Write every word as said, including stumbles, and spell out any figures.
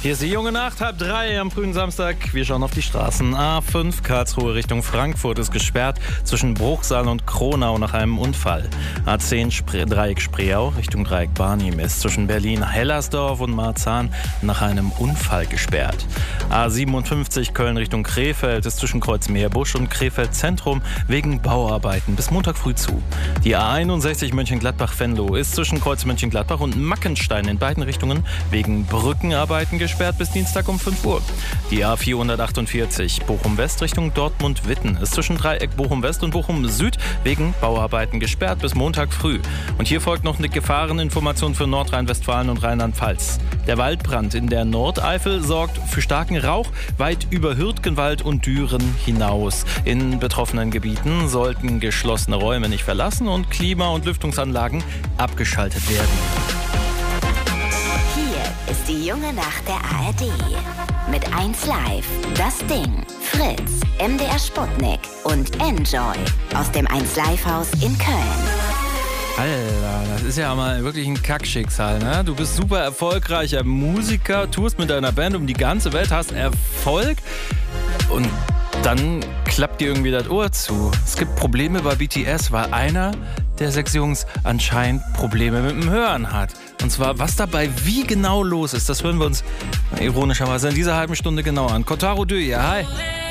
Hier ist die junge Nacht, halb drei am frühen Samstag. Wir schauen auf die Straßen. A fünf Karlsruhe Richtung Frankfurt ist gesperrt zwischen Bruchsal und Kronau nach einem Unfall. A zehn Spre- Dreieck Spreeau Richtung Dreieck Barnim ist zwischen Berlin-Hellersdorf und Marzahn nach einem Unfall gesperrt. A siebenundfünfzig Köln Richtung Krefeld ist zwischen Kreuzmeerbusch und Krefeld Zentrum wegen Bauarbeiten bis Montag früh zu. Die A einundsechzig Mönchengladbach-Venlo ist zwischen Kreuz Mönchengladbach und Mackenstein in beiden Richtungen wegen Brückenarbeiten gesperrt bis Dienstag um fünf Uhr. Die A vierhundertachtundvierzig Bochum-West Richtung Dortmund-Witten ist zwischen Dreieck Bochum-West und Bochum-Süd wegen Bauarbeiten gesperrt bis Montag früh. Und hier folgt noch eine Gefahreninformation für Nordrhein-Westfalen und Rheinland-Pfalz. Der Waldbrand in der Nordeifel sorgt für starken Rauch weit über Hürtgenwald und Düren hinaus. In betroffenen Gebieten sollten geschlossene Räume nicht verlassen und Klima- und Lüftungsanlagen abgeschaltet werden. Ist die junge Nacht der A R D. Mit eins Live, Das Ding, Fritz, M D R Sputnik und Enjoy aus dem eins Live Haus in Köln. Alter, das ist ja mal wirklich ein Kackschicksal, ne? Du bist super erfolgreicher Musiker, tourst mit deiner Band um die ganze Welt, hast Erfolg und dann klappt dir irgendwie das Ohr zu. Es gibt Probleme bei B T S, weil einer der sechs Jungs anscheinend Probleme mit dem Hören hat. Und zwar, was dabei wie genau los ist, das hören wir uns ironischerweise in dieser halben Stunde genau an. Kotaro Döje, hi.